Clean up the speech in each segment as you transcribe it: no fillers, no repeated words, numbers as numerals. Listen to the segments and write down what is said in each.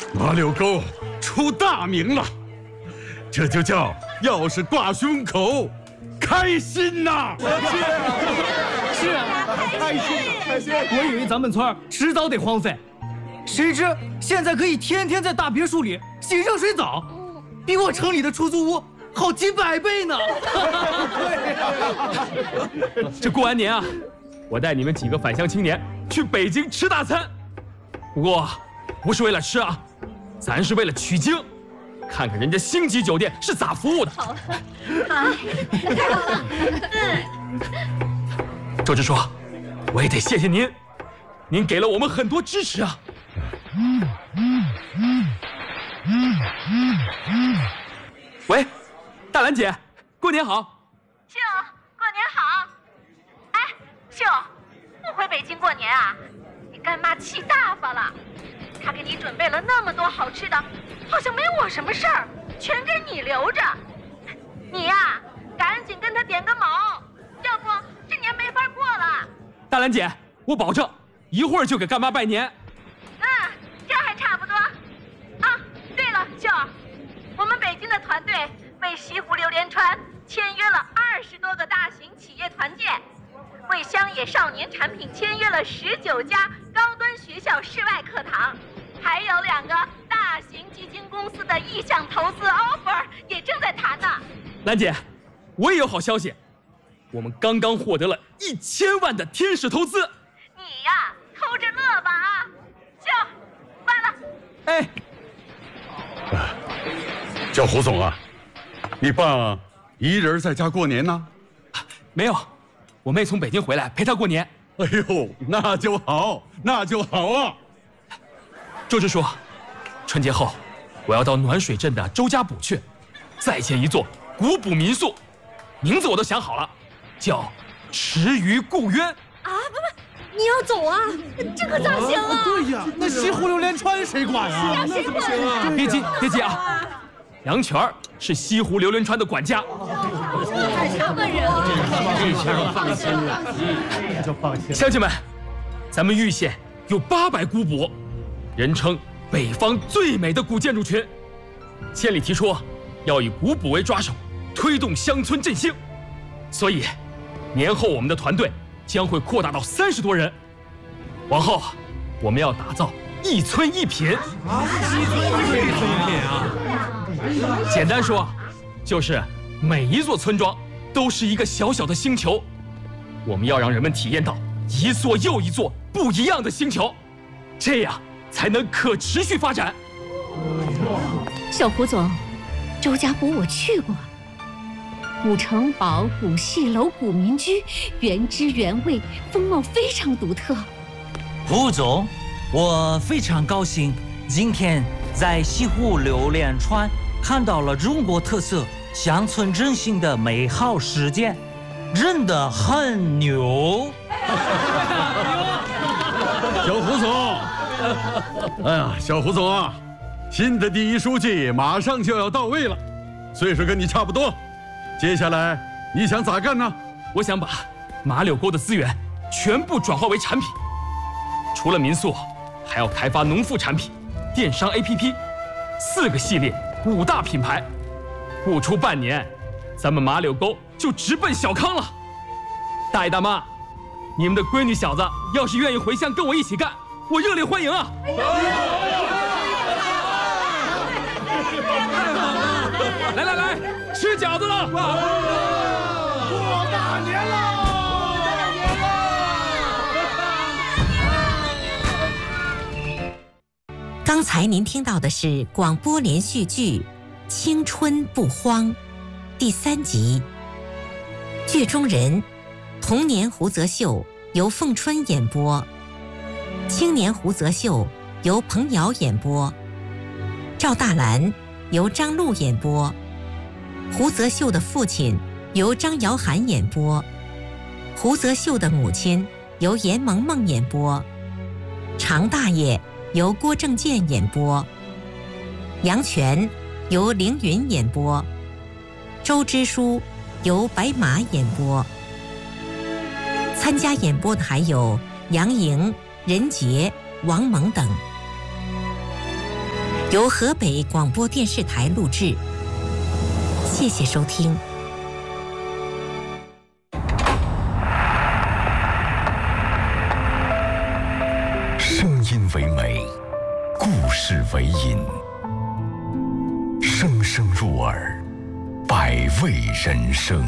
马柳沟出大名了，这就叫钥匙挂胸口，开心呐！ 是啊，开心！我以为咱们村迟早得荒废，谁知现在可以天天在大别墅里洗热水澡，比我城里的出租屋好几百倍呢！ 这过完年啊，我带你们几个返乡青年去北京吃大餐，不过不是为了吃啊，咱是为了取经，看看人家星级酒店是咋服务的。 好，太好了。 周支书，我也得谢谢您，您给了我们很多支持啊。喂，大兰姐，过年好。 秀，过年好。哎，秀，不回北京过年啊？你干妈气大发了，她给你准备了那么多好吃的，好像没我什么事儿，全给你留着。你呀，赶紧跟她点个卯，要不这年没法过了。 大兰姐，我保证一会儿就给干妈拜年。 这还差不多。啊，对了，秀，我们北京的团队为西湖榴莲川签约了20多个大型企业团建，为乡野少年产品签约了19家高端学校室外课堂，还有2个大型基金公司的意向投资 offer 也正在谈呢。 兰姐，我也有好消息，我们刚刚获得了1000万的天使投资。 你呀，偷着乐吧啊！秀，挂了。 哎， 叫胡总啊，你爸一人在家过年呢？ 没有，我妹从北京回来陪她过年。 哎呦，那就好，那就好啊！ 周支书，春节后我要到暖水镇的周家堡去，再建一座古朴民宿，名字我都想好了，叫池鱼故渊。 啊，不，你要走啊？这可咋行啊？ 对呀，那西湖榴莲川谁管呀？ 谁管啊？ 别急啊！杨泉是西湖榴莲川的管家。 还是个人啊？ 这下放心了，这就放心了。 乡亲们，咱们玉县有800古堡，人称北方最美的古建筑群。县里提出要以古堡为抓手，推动乡村振兴，所以年后我们的团队将会扩大到30多人。往后我们要打造一村一品。 一村一品啊！ 简单说，就是每一座村庄都是一个小小的星球，我们要让人们体验到一座又一座不一样的星球，这样才能可持续发展。 小胡总，周家堡我去过，古城堡、古戏楼、古民居，原汁原味，风貌非常独特。 胡总，我非常高兴，今天在西湖榴莲川看到了中国特色乡村振兴的美好实践，真的很牛。 小胡总，哎呀，小胡总啊，新的第一书记马上就要到位了，岁数跟你差不多，接下来你想咋干呢？ 我想把马柳沟的资源全部转化为产品，除了民宿，还要开发农副产品、电商 APP，4个系列，5大品牌，不出半年，咱们马柳沟就直奔小康了。大爷大妈，你们的闺女小子要是愿意回乡跟我一起干，我热烈欢迎啊！来，吃饺子了！ 过大年了！ 刚才您听到的是广播连续剧《青春不荒》第3集。剧中人：童年胡泽秀由凤春演播，青年胡泽秀由彭瑶演播，赵大兰由张璐演播，胡泽秀的父亲由张瑶涵演播，胡泽秀的母亲由严萌萌演播，常大爷由郭正健演播，杨泉由凌云演播，周支书由白马演播。参加演播的还有杨莹、任杰、王蒙等。 由河北广播电视台录制。谢谢收听。 声音为美，故事为引，声声入耳，百味人生。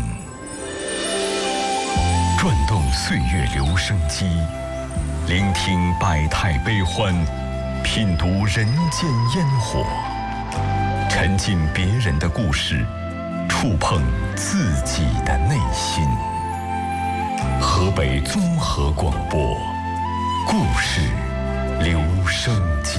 转动岁月留声机，聆听百态悲欢，品读人间烟火，沉浸别人的故事，触碰自己的内心。河北综合广播，故事留声机。